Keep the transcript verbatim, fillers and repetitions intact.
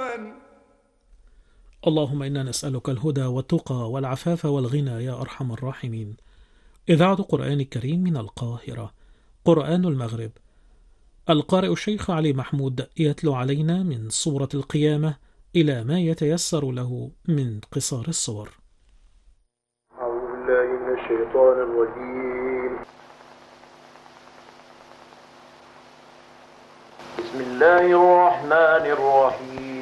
دوما. اللهم إنا نسألك الهدى والتقى والعفاف والغنى يا أرحم الراحمين. إذاعة قرآن الكريم من القاهرة. قرآن المغرب. القارئ الشيخ علي محمود يتلو علينا من سورة القيامة إلى ما يتيسر له من قصار الصور. أعوذ بالله من الشيطان الرجيم. بسم الله الرحمن الرحيم.